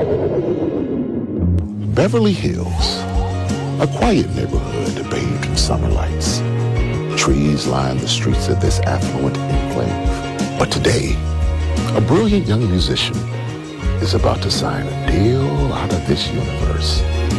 Beverly Hills, a quiet neighborhood bathed in summer lights. Trees line the streets of this affluent enclave. But today, a brilliant young musician is about to sign a deal out of this universe.